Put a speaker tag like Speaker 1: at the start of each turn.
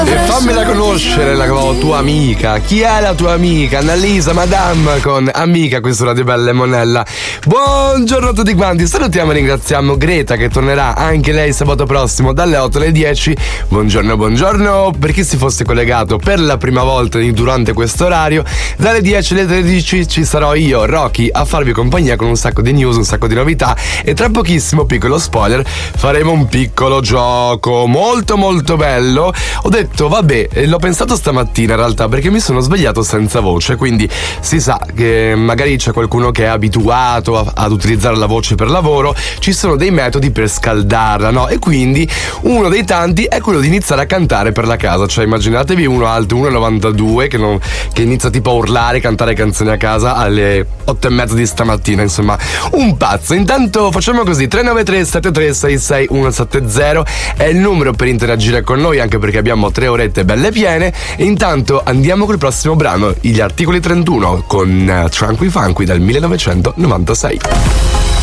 Speaker 1: E fammela conoscere la tua amica. Chi è la tua amica? Annalisa Madame con Amica, questo Radio Bella e Monella. Buongiorno a tutti quanti, salutiamo e ringraziamo Greta che tornerà anche lei sabato prossimo dalle 8 alle 10. Buongiorno, per chi si fosse collegato per la prima volta durante questo orario, dalle 10 alle 13 ci sarò io, Rocky, a farvi compagnia con un sacco di news, un sacco di novità e tra pochissimo, piccolo spoiler, faremo un piccolo gioco molto molto bello. Ho detto vabbè, l'ho pensato stamattina in realtà perché mi sono svegliato senza voce, quindi si sa che magari c'è qualcuno che è abituato ad utilizzare la voce per lavoro, ci sono dei metodi per scaldarla, no? E quindi uno dei tanti è quello di iniziare a cantare per la casa, cioè immaginatevi uno alto 1,92 che inizia tipo a urlare, cantare canzoni a casa alle 8:30 di stamattina, insomma un pazzo. Intanto facciamo così, 393 7366 170 è il numero per interagire con noi, anche perché abbiamo 3 orette belle piene. E intanto andiamo col prossimo brano, gli Articoli 31 con Tranqui Funky dal 1996.